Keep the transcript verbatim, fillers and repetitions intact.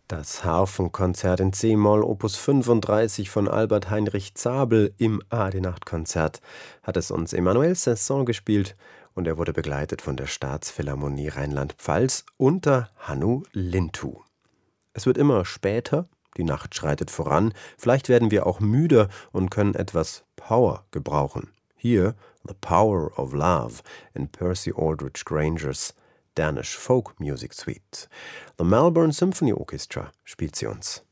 Das Harfenkonzert in c-Moll Opus fünfunddreißig von Albert Heinrich Zabel im A D acht Konzert hat es uns Emmanuel Saint-Saëns gespielt und er wurde begleitet von der Staatsphilharmonie Rheinland-Pfalz unter Hannu Lintu. Es wird immer später, die Nacht schreitet voran, vielleicht werden wir auch müder und können etwas Power gebrauchen. Hier The Power of Love in Percy Aldrich Grangers Danish Folk Music Suite. The Melbourne Symphony Orchestra spielt sie uns.